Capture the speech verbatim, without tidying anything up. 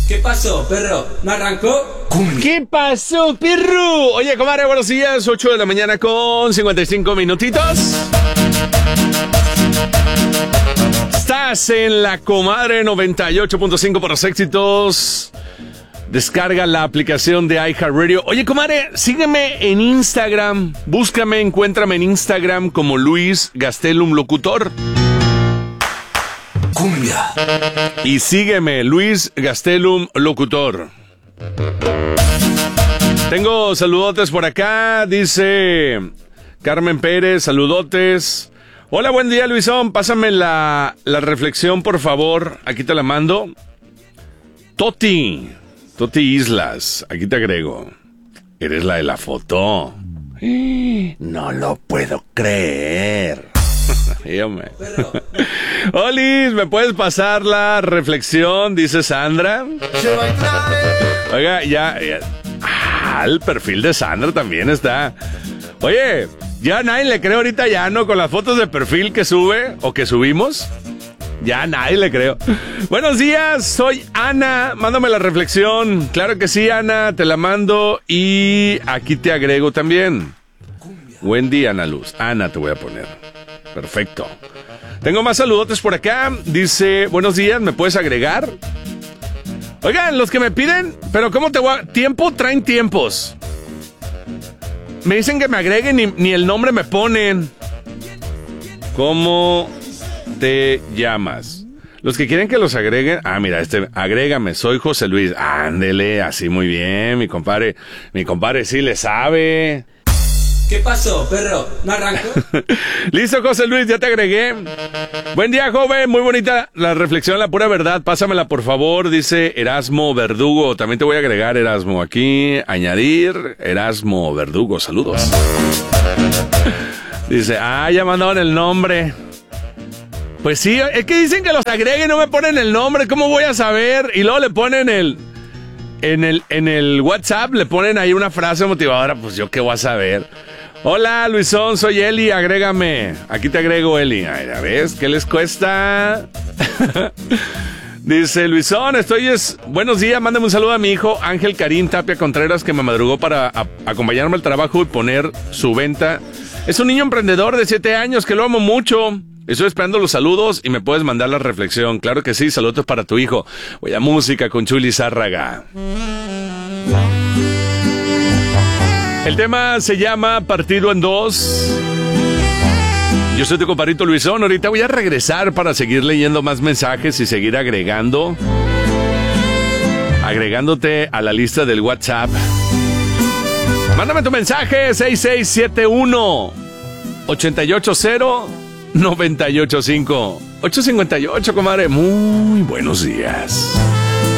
¿Qué pasó, perro? ¿No arrancó? ¿Qué pasó, perro? Oye, comadre, buenos días. ocho de la mañana con cincuenta y cinco minutitos. Estás en la comadre noventa y ocho punto cinco por los éxitos. Descarga la aplicación de iHeartRadio. Oye, comadre, sígueme en Instagram. Búscame, encuéntrame en Instagram como Luis Gastelum Locutor. Cumbia. Y sígueme, Luis Gastelum Locutor. Tengo saludotes por acá, dice Carmen Pérez, saludotes. Hola, buen día, Luisón, pásame la, la reflexión, por favor. Aquí te la mando. Toti, Toti Islas, aquí te agrego. Eres la de la foto. No lo puedo creer. Olis, ¿me puedes pasar la reflexión? Dice Sandra. Oiga, ya, ya. Ah, el perfil de Sandra también está. Oye, ya nadie le creo ahorita ya, ¿no? Con las fotos de perfil que sube o que subimos. Ya nadie le creo. Buenos días, soy Ana. Mándame la reflexión. Claro que sí, Ana, te la mando. Y aquí te agrego también. Buen día, Ana Luz. Ana te voy a poner. Perfecto. Tengo más saludotes por acá. Dice, buenos días, ¿me puedes agregar? Oigan, los que me piden, pero ¿cómo te voy a...? Tiempo traen tiempos. Me dicen que me agreguen y ni el nombre me ponen. ¿Cómo te llamas? Los que quieren que los agreguen... Ah, mira, este, agrégame, soy José Luis. Ándele, así muy bien, mi compadre. Mi compadre sí le sabe. ¿Qué pasó, perro? ¿No arrancó? Listo, José Luis, ya te agregué. Buen día, joven, muy bonita la reflexión, la pura verdad. Pásamela, por favor, dice Erasmo Verdugo. También te voy a agregar, Erasmo, aquí. Añadir, Erasmo Verdugo, saludos. Dice, ah, ya mandaron el nombre. Pues sí, es que dicen que los agreguen y no me ponen el nombre. ¿Cómo voy a saber? Y luego le ponen el... En el, en el WhatsApp le ponen ahí una frase motivadora. Pues yo qué voy a saber. Hola, Luisón, soy Eli, agrégame. Aquí te agrego, Eli. Ay, ¿ya ves? ¿Qué les cuesta? Dice, Luisón, estoy es... Buenos días, mándame un saludo a mi hijo Ángel Karim Tapia Contreras, que me madrugó para a, acompañarme al trabajo y poner su venta. Es un niño emprendedor de siete años que lo amo mucho. Estoy esperando los saludos y me puedes mandar la reflexión. Claro que sí, saludos para tu hijo. Voy a música con Chuli Zárraga. El tema se llama Partido en Dos. Yo soy tu compadrito Luisón. Ahorita voy a regresar para seguir leyendo más mensajes y seguir agregando. Agregándote a la lista del WhatsApp. Mándame tu mensaje seis seis siete uno ocho ocho cero nueve ocho cinco ocho cinco ocho, comadre. Muy buenos días.